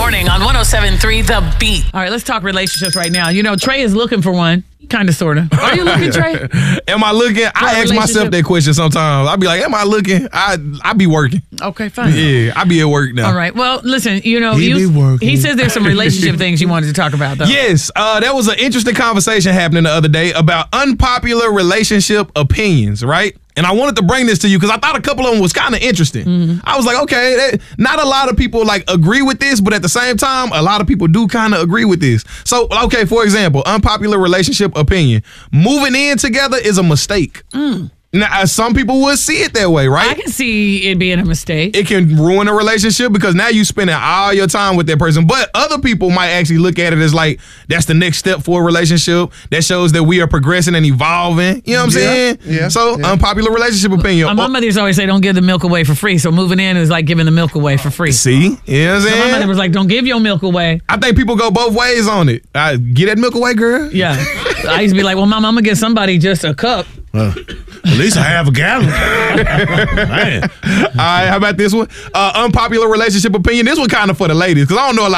morning on 107.3 The Beat. All right, let's talk relationships right now. You know, Trey is looking for one. Kind of, sort of. Are you looking, Trey? Am I looking? I ask myself that question sometimes. I be like, am I looking? I be working. Okay, fine. Yeah, I be at work now. All right. Well, listen, you know, he says there's some relationship things you wanted to talk about, though. Yes, that was an interesting conversation happening the other day about unpopular relationship opinions, right? And I wanted to bring this to you because I thought a couple of them was kind of interesting. Mm-hmm. I was like, okay, not a lot of people like agree with this, but at the same time, a lot of people do kind of agree with this. So, okay, for example, unpopular relationship opinion. Moving in together is a mistake. Now, some people would see it that way, right? I can see it being a mistake. It can ruin a relationship because now you spending all your time with that person. But other people might actually look at it as like, that's the next step for a relationship. That shows that we are progressing and evolving. You know what I'm saying? Yeah. So, unpopular relationship opinion. My mother used to always say, don't give the milk away for free. So moving in is like giving the milk away for free. See? You know what I'm saying? So my mother was like, don't give your milk away. I think people go both ways on it. Get that milk away, girl. Yeah. I used to be like, well, Mom, I'm going to give somebody just a cup. At least I have a gallon. Man. All right, how about this one? Unpopular relationship opinion. This one kind of for the ladies because I don't know a lot